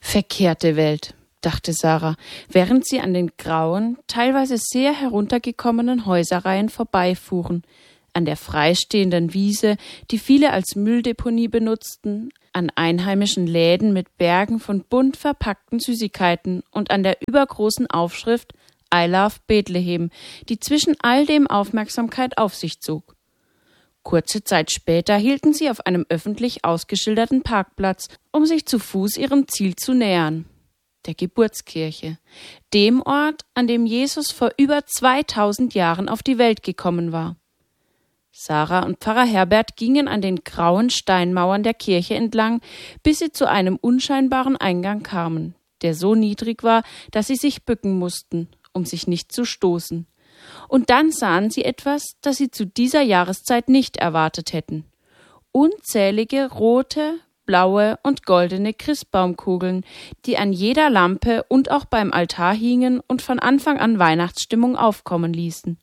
Verkehrte Welt, dachte Sarah, während sie an den grauen, teilweise sehr heruntergekommenen Häuserreihen vorbeifuhren, an der freistehenden Wiese, die viele als Mülldeponie benutzten, an einheimischen Läden mit Bergen von bunt verpackten Süßigkeiten und an der übergroßen Aufschrift I love Bethlehem, die zwischen all dem Aufmerksamkeit auf sich zog. Kurze Zeit später hielten sie auf einem öffentlich ausgeschilderten Parkplatz, um sich zu Fuß ihrem Ziel zu nähern, der Geburtskirche, dem Ort, an dem Jesus vor über 2000 Jahren auf die Welt gekommen war. Sarah und Pfarrer Herbert gingen an den grauen Steinmauern der Kirche entlang, bis sie zu einem unscheinbaren Eingang kamen, der so niedrig war, dass sie sich bücken mussten, um sich nicht zu stoßen. Und dann sahen sie etwas, das sie zu dieser Jahreszeit nicht erwartet hätten. Unzählige rote, blaue und goldene Christbaumkugeln, die an jeder Lampe und auch beim Altar hingen und von Anfang an Weihnachtsstimmung aufkommen ließen.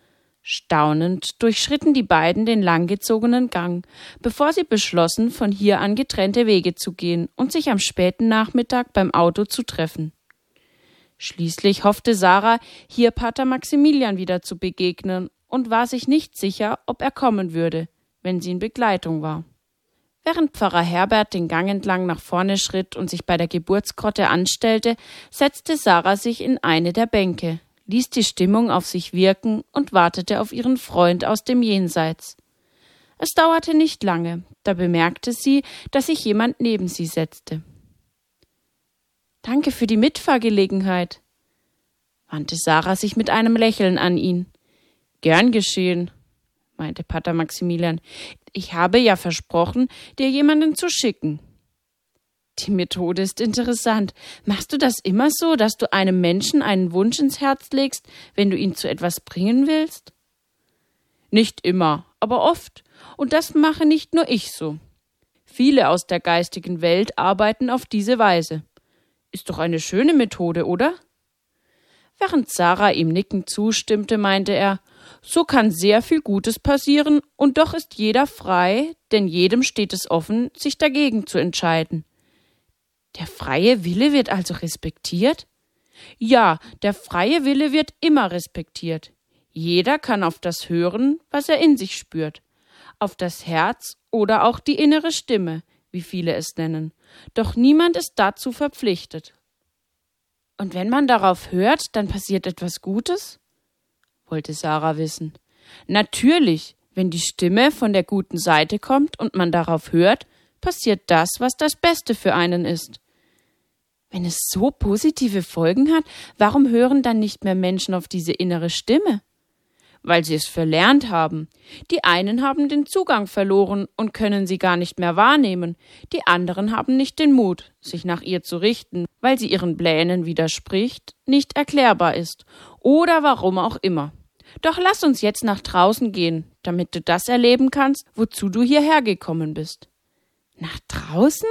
Staunend durchschritten die beiden den langgezogenen Gang, bevor sie beschlossen, von hier an getrennte Wege zu gehen und sich am späten Nachmittag beim Auto zu treffen. Schließlich hoffte Sarah, hier Pater Maximilian wieder zu begegnen und war sich nicht sicher, ob er kommen würde, wenn sie in Begleitung war. Während Pfarrer Herbert den Gang entlang nach vorne schritt und sich bei der Geburtsgrotte anstellte, setzte Sarah sich in eine der Bänke, ließ die Stimmung auf sich wirken und wartete auf ihren Freund aus dem Jenseits. Es dauerte nicht lange, da bemerkte sie, dass sich jemand neben sie setzte. »Danke für die Mitfahrgelegenheit«, wandte Sarah sich mit einem Lächeln an ihn. »Gern geschehen«, meinte Pater Maximilian. »Ich habe ja versprochen, dir jemanden zu schicken.« »Die Methode ist interessant. Machst du das immer so, dass du einem Menschen einen Wunsch ins Herz legst, wenn du ihn zu etwas bringen willst?« »Nicht immer, aber oft. Und das mache nicht nur ich so. Viele aus der geistigen Welt arbeiten auf diese Weise. Ist doch eine schöne Methode, oder?« Während Sarah ihm nickend zustimmte, meinte er, »So kann sehr viel Gutes passieren, und doch ist jeder frei, denn jedem steht es offen, sich dagegen zu entscheiden.« »Der freie Wille wird also respektiert?« »Ja, der freie Wille wird immer respektiert. Jeder kann auf das hören, was er in sich spürt, auf das Herz oder auch die innere Stimme, wie viele es nennen. Doch niemand ist dazu verpflichtet.« »Und wenn man darauf hört, dann passiert etwas Gutes?« wollte Sarah wissen. »Natürlich, wenn die Stimme von der guten Seite kommt und man darauf hört, passiert das, was das Beste für einen ist.« »Wenn es so positive Folgen hat, warum hören dann nicht mehr Menschen auf diese innere Stimme?« »Weil sie es verlernt haben. Die einen haben den Zugang verloren und können sie gar nicht mehr wahrnehmen. Die anderen haben nicht den Mut, sich nach ihr zu richten, weil sie ihren Plänen widerspricht, nicht erklärbar ist oder warum auch immer. Doch lass uns jetzt nach draußen gehen, damit du das erleben kannst, wozu du hierher gekommen bist.« »Nach draußen?«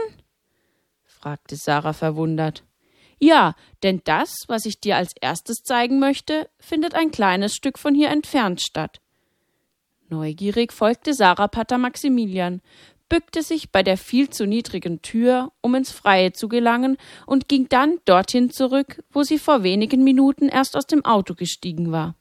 fragte Sarah verwundert. »Ja, denn das, was ich dir als erstes zeigen möchte, findet ein kleines Stück von hier entfernt statt.« Neugierig folgte Sarah Pater Maximilian, bückte sich bei der viel zu niedrigen Tür, um ins Freie zu gelangen, und ging dann dorthin zurück, wo sie vor wenigen Minuten erst aus dem Auto gestiegen war.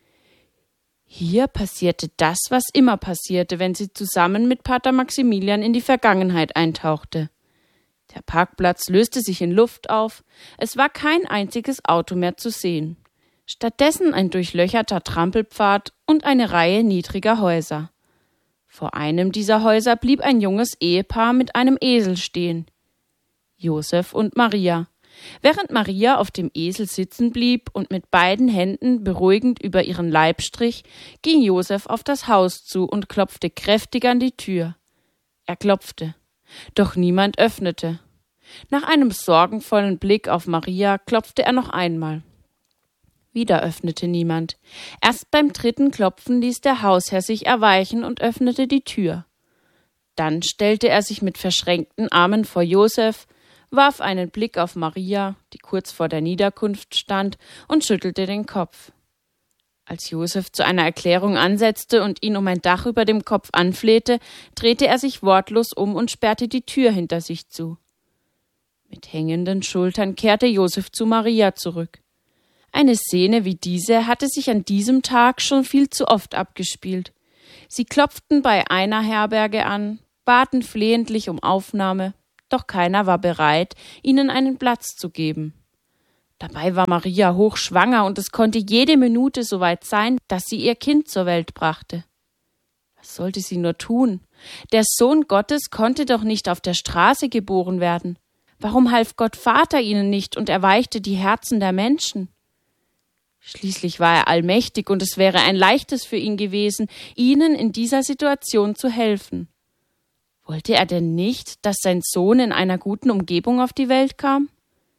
Hier passierte das, was immer passierte, wenn sie zusammen mit Pater Maximilian in die Vergangenheit eintauchte. Der Parkplatz löste sich in Luft auf, es war kein einziges Auto mehr zu sehen. Stattdessen ein durchlöcherter Trampelpfad und eine Reihe niedriger Häuser. Vor einem dieser Häuser blieb ein junges Ehepaar mit einem Esel stehen. Josef und Maria. Während Maria auf dem Esel sitzen blieb und mit beiden Händen beruhigend über ihren Leib strich, ging Josef auf das Haus zu und klopfte kräftig an die Tür. Er klopfte. Doch niemand öffnete. Nach einem sorgenvollen Blick auf Maria klopfte er noch einmal. Wieder öffnete niemand. Erst beim dritten Klopfen ließ der Hausherr sich erweichen und öffnete die Tür. Dann stellte er sich mit verschränkten Armen vor Josef, warf einen Blick auf Maria, die kurz vor der Niederkunft stand, und schüttelte den Kopf. Als Josef zu einer Erklärung ansetzte und ihn um ein Dach über dem Kopf anflehte, drehte er sich wortlos um und sperrte die Tür hinter sich zu. Mit hängenden Schultern kehrte Josef zu Maria zurück. Eine Szene wie diese hatte sich an diesem Tag schon viel zu oft abgespielt. Sie klopften bei einer Herberge an, baten flehentlich um Aufnahme, doch keiner war bereit, ihnen einen Platz zu geben. Dabei war Maria hochschwanger und es konnte jede Minute so weit sein, dass sie ihr Kind zur Welt brachte. Was sollte sie nur tun? Der Sohn Gottes konnte doch nicht auf der Straße geboren werden. Warum half Gott Vater ihnen nicht und erweichte die Herzen der Menschen? Schließlich war er allmächtig und es wäre ein leichtes für ihn gewesen, ihnen in dieser Situation zu helfen. Wollte er denn nicht, dass sein Sohn in einer guten Umgebung auf die Welt kam?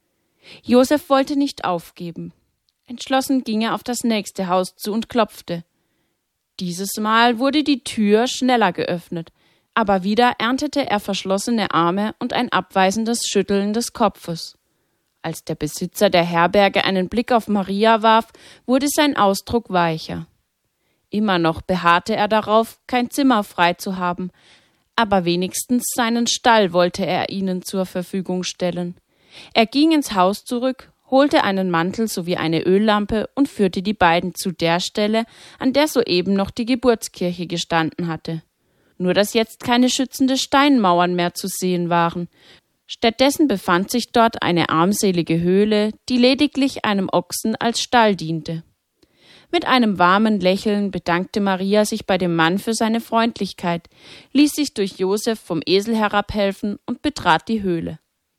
Josef wollte nicht aufgeben. Entschlossen ging er auf das nächste Haus zu und klopfte. Dieses Mal wurde die Tür schneller geöffnet, aber wieder erntete er verschlossene Arme und ein abweisendes Schütteln des Kopfes. Als der Besitzer der Herberge einen Blick auf Maria warf, wurde sein Ausdruck weicher. Immer noch beharrte er darauf, kein Zimmer frei zu haben, aber wenigstens seinen Stall wollte er ihnen zur Verfügung stellen. Er ging ins Haus zurück, holte einen Mantel sowie eine Öllampe und führte die beiden zu der Stelle, an der soeben noch die Geburtskirche gestanden hatte. Nur dass jetzt keine schützende Steinmauern mehr zu sehen waren. Stattdessen befand sich dort eine armselige Höhle, die lediglich einem Ochsen als Stall diente. Mit einem warmen Lächeln bedankte Maria sich bei dem Mann für seine Freundlichkeit, ließ sich durch Josef vom Esel herabhelfen und betrat die Höhle.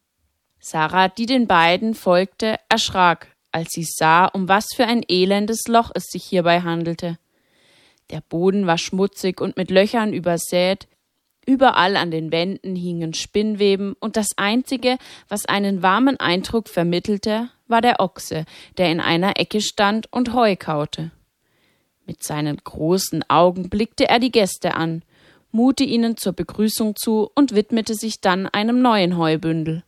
Sarah, die den beiden folgte, erschrak, als sie sah, um was für ein elendes Loch es sich hierbei handelte. Der Boden war schmutzig und mit Löchern übersät, überall an den Wänden hingen Spinnweben und das Einzige, was einen warmen Eindruck vermittelte, war der Ochse, der in einer Ecke stand und Heu kaute. Mit seinen großen Augen blickte er die Gäste an, mute ihnen zur Begrüßung zu und widmete sich dann einem neuen Heubündel.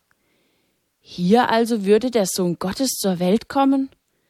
Hier also würde der Sohn Gottes zur Welt kommen?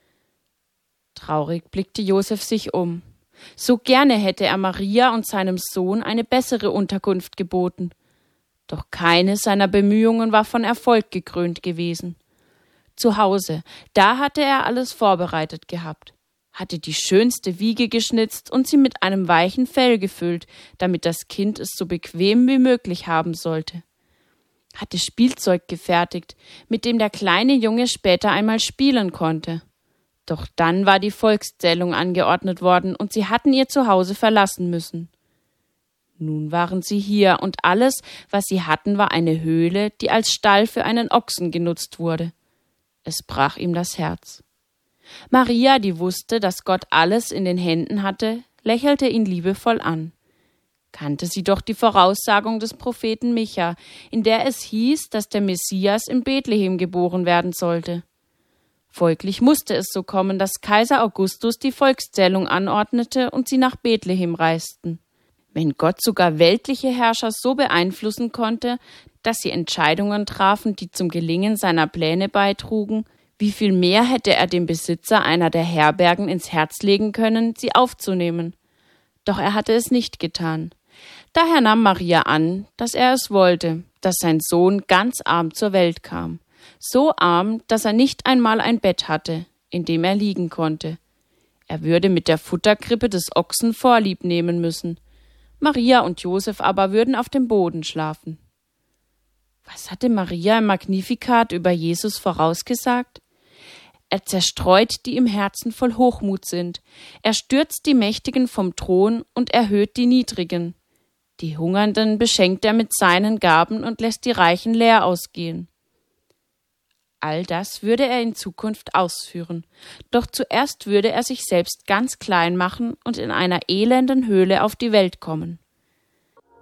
Traurig blickte Josef sich um. So gerne hätte er Maria und seinem Sohn eine bessere Unterkunft geboten. Doch keine seiner Bemühungen war von Erfolg gekrönt gewesen. Zu Hause, da hatte er alles vorbereitet gehabt, hatte die schönste Wiege geschnitzt und sie mit einem weichen Fell gefüllt, damit das Kind es so bequem wie möglich haben sollte. Hatte Spielzeug gefertigt, mit dem der kleine Junge später einmal spielen konnte. Doch dann war die Volkszählung angeordnet worden und sie hatten ihr Zuhause verlassen müssen. Nun waren sie hier und alles, was sie hatten, war eine Höhle, die als Stall für einen Ochsen genutzt wurde. Es brach ihm das Herz. Maria, die wusste, dass Gott alles in den Händen hatte, lächelte ihn liebevoll an. Kannte sie doch die Voraussagung des Propheten Micha, in der es hieß, dass der Messias in Bethlehem geboren werden sollte. Folglich musste es so kommen, dass Kaiser Augustus die Volkszählung anordnete und sie nach Bethlehem reisten. Wenn Gott sogar weltliche Herrscher so beeinflussen konnte, dass sie Entscheidungen trafen, die zum Gelingen seiner Pläne beitrugen, wie viel mehr hätte er dem Besitzer einer der Herbergen ins Herz legen können, sie aufzunehmen. Doch er hatte es nicht getan. Daher nahm Maria an, dass er es wollte, dass sein Sohn ganz arm zur Welt kam. So arm, dass er nicht einmal ein Bett hatte, in dem er liegen konnte. Er würde mit der Futterkrippe des Ochsen Vorlieb nehmen müssen. Maria und Josef aber würden auf dem Boden schlafen. Was hatte Maria im Magnificat über Jesus vorausgesagt? Er zerstreut, die im Herzen voll Hochmut sind. Er stürzt die Mächtigen vom Thron und erhöht die Niedrigen. Die Hungernden beschenkt er mit seinen Gaben und lässt die Reichen leer ausgehen. All das würde er in Zukunft ausführen. Doch zuerst würde er sich selbst ganz klein machen und in einer elenden Höhle auf die Welt kommen.